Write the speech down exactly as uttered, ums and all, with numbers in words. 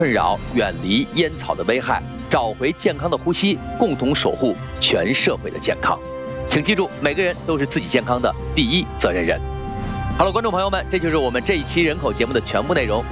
困扰，远离烟草的危害，找回健康的呼吸，共同守护全社会的健康。请记住，每个人都是自己健康的第一责任人。好了，观众朋友们，这就是我们这一期人口节目的全部内容。